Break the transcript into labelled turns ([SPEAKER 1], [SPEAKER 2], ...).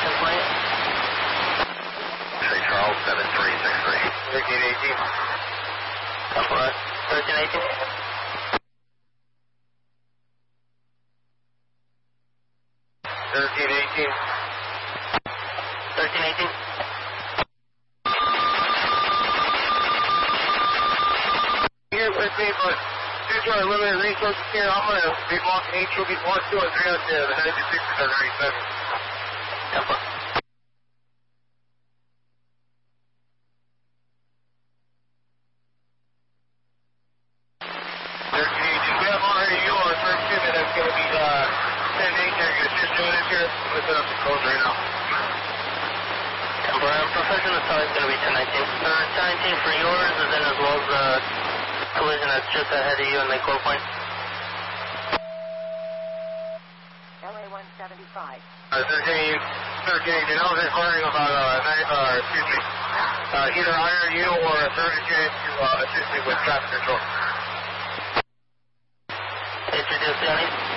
[SPEAKER 1] license plate.
[SPEAKER 2] St. Charles 7363. 1318.
[SPEAKER 1] Come for us. 1318.
[SPEAKER 2] 1318.
[SPEAKER 1] 1318.
[SPEAKER 2] Here with me, but due to our limited resources here, I'm going to be walking each will be 1, 2, and 3 out there. The 96 is under 87.
[SPEAKER 1] Come for us.
[SPEAKER 2] We have already yours. First shipment that's going to be 10-8 here. You're just doing it here. I'm going to set up the codes right now.
[SPEAKER 1] Professional time is going to be 1019. 1019 for yours, and then as well as the collision that's just ahead of you in the core point.
[SPEAKER 3] LA 175.
[SPEAKER 2] 13, I was inquiring about, either hire you or a third agent to assist me with traffic control.
[SPEAKER 1] Introduce Johnny.